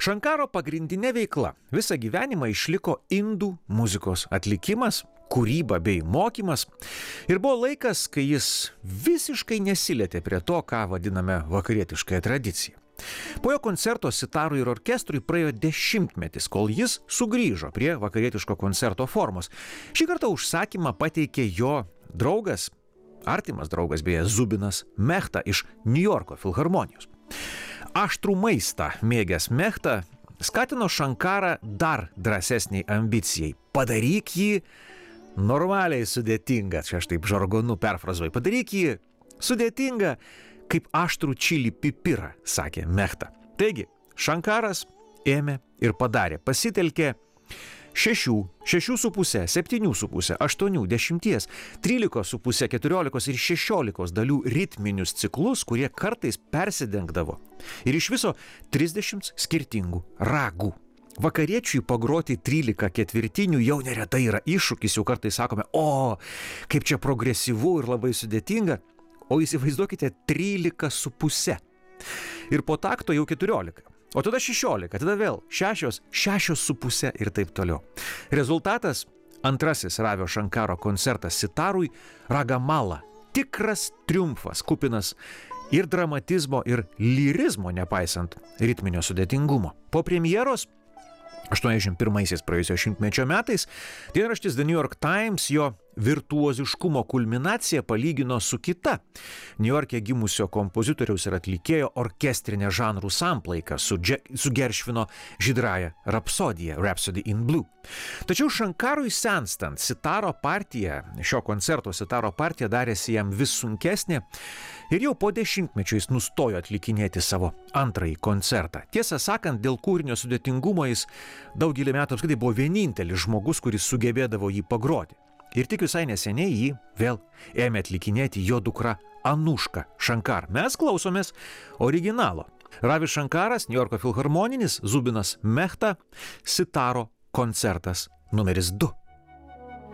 Šankaro pagrindinė veikla visą gyvenimą išliko indų muzikos atlikimas, kūryba bei mokymas. Ir buvo laikas, kai jis visiškai nesilietė prie to, ką vadiname vakarietiškąją tradiciją. Po jo koncerto sitarui ir orkestrui praėjo 10-metis, kol jis sugrįžo prie vakarietiško koncerto formos. Šį kartą užsakymą pateikė jo draugas, artimas draugas beje, Zubinas Mehta iš Niujorko filharmonijos. Aštrų maistą mėgęs Mehta skatino Šankarą dar drąsesniai ambicijai. Padaryk jį normaliai sudėtingą, čia aš taip žargonu perfrazuoju, padaryk jį sudėtingą, kaip aštrų čili pipirą, sakė Mehta. Taigi, Šankaras ėmė ir padarė, pasitelkė 6, 6,5, 7,5, 8, 10, 13,5, 14 ir 16 dalių ritminius ciklus, kurie kartais persidengdavo. Ir iš viso 30 skirtingų ragų. Vakariečiui pagroti 13 ketvirtinių jau neretai yra iššūkis, jau kartais sakome, o, kaip čia progresyvu ir labai sudėtinga, o įsivaizduokite 13,5. Ir po takto jau 14. O tada 16, tada vėl 6, 6,5 ir taip toliau. Rezultatas – antrasis Ravio Šankaro koncertas sitarui Ragamala. Tikras triumfas, kupinas ir dramatizmo, ir lyrizmo, nepaisant ritminio sudėtingumo. Po premjeros 81 praėjusio šimtmečio metais dienraštis The New York Times jo virtuoziškumo kulminaciją palygino su kita Niujorke gimusio kompozitoriaus ir atlikėjo orkestrinė žanrų samplaika su Geršvino žydraja rapsodija Rhapsody in Blue. Tačiau Šankarui senstant, šio koncerto sitaro partija darėsi jam vis sunkesnė ir jau po 10-mečio jis nustojo atlikinėti savo antrąjį koncertą. Tiesą sakant, dėl kūrinio sudėtingumo jis daugelį metų apskritai buvo vienintelis žmogus, kuris sugebėdavo jį pagroti. Ir tik visai neseniai jį vėl ėmė atlikinėti jo dukra Anuška Šankar. Mes klausomės originalo. Ravis Šankaras, Niujorko filharmoninis, Zubinas Mehta, sitaro koncertas numeris 2.